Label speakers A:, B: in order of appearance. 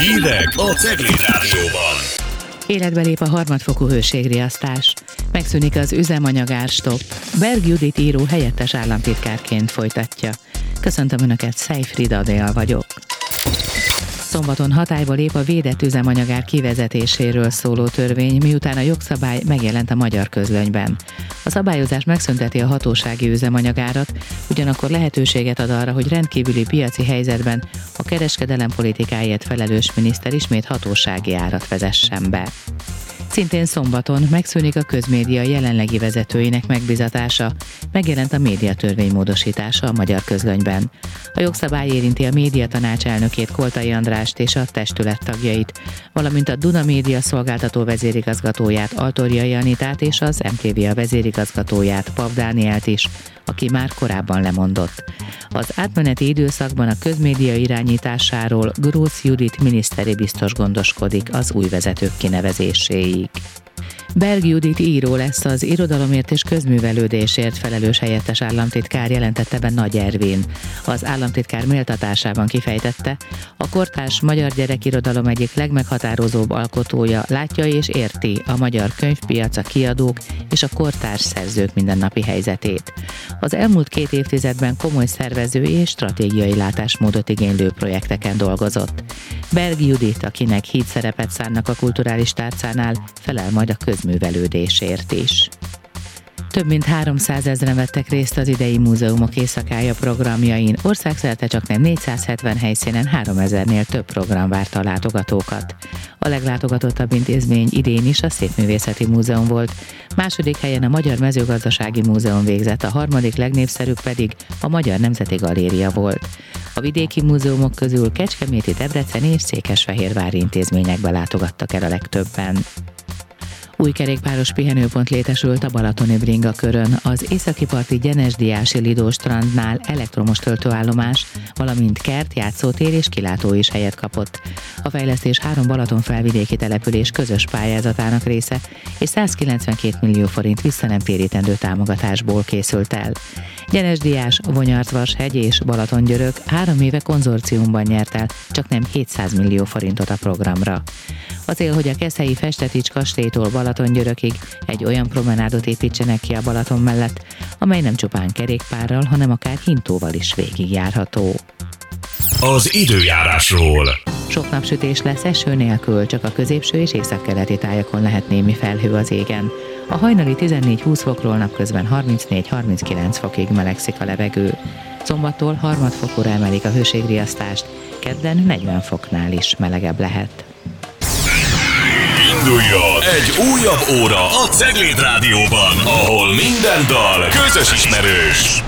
A: Hírek a Cegléd Rádióban.
B: Életbe lép a harmadfokú hőségriasztás. Megszűnik az üzemanyagárstopp. Berg Judit író helyettes államtitkárként folytatja. Köszöntöm Önöket, Szejfrid Adél vagyok. Szombaton hatályba lép a védett üzemanyagár kivezetéséről szóló törvény, miután a jogszabály megjelent a Magyar Közlönyben. A szabályozás megszünteti a hatósági üzemanyagárat, ugyanakkor lehetőséget ad arra, hogy rendkívüli piaci helyzetben a kereskedelem politikáért felelős miniszter ismét hatósági árat vezessen be. Szintén szombaton megszűnik a közmédia jelenlegi vezetőinek megbizatása, megjelent a médiatörvény módosítása a Magyar Közlönyben. A jogszabály érinti a médiatanács elnökét, Koltai Andrást és a testület tagjait, valamint a Duna Média szolgáltató vezérigazgatóját, Altorjai Anitát és az MTV vezérigazgatóját, Pav Dánielt is, aki már korábban lemondott. Az átmeneti időszakban a közmédia irányításáról Grósz Judit miniszteri biztos gondoskodik az új vezetők kinevezéséig. Berg Judit író lesz az irodalomért és közművelődésért felelős helyettes államtitkár, jelentette be Nagy Ervin. Az államtitkár méltatásában kifejtette, a kortárs magyar gyerekirodalom egyik legmeghatározóbb alkotója látja és érti a magyar könyvpiac, a kiadók és a kortárs szerzők mindennapi helyzetét. Az elmúlt 2 évtizedben komoly szervező és stratégiai látásmódot igénylő projekteken dolgozott. Berg Judit, akinek híd szerepet szánnak a kulturális tárcánál, felel majd a közművelődésért is. Több mint 300 000 vettek részt az idei múzeumok éjszakája programjain, országszerte csaknem 470 helyszínen 3000-nél több program várta a látogatókat. A leglátogatottabb intézmény idén is a Szépművészeti Múzeum volt, második helyen a Magyar Mezőgazdasági Múzeum végzett, a harmadik legnépszerűbb pedig a Magyar Nemzeti Galéria volt. A vidéki múzeumok közül kecskeméti, debreceni és székesfehérvári intézményekbe látogattak el a legtöbben. Új kerékpáros pihenőpont létesült a balatoni bringakörön, az északi-parti Gyenesdiási Lidó strandnál elektromos töltőállomás, valamint kert, játszótér és kilátó is helyet kapott. A fejlesztés 3 balatonfelvidéki település közös pályázatának része, és 192 millió forint visszanemtérítendő támogatásból készült el. Gyenesdiás, Vonyartvashegy és Balatongyörök 3 éve konzorciumban nyert el csaknem 700 millió forintot a programra. A cél, hogy a keszthelyi Festetics kastélytól Balatongyörökig egy olyan promenádot építsenek ki a Balaton mellett, amely nem csupán kerékpárral, hanem akár hintóval is végigjárható.
A: Az időjárásról.
B: Sok napsütés lesz eső nélkül, csak a középső és északkeleti tájakon lehet némi felhő az égen. A hajnali 14-20 fokról napközben 34-39 fokig melegszik a levegő. Szombattól harmadfokúra emelik a hőségriasztást, kedden 40 foknál is melegebb lehet.
A: Induljon egy újabb óra a Cegléd Rádióban, ahol minden dal közös ismerős.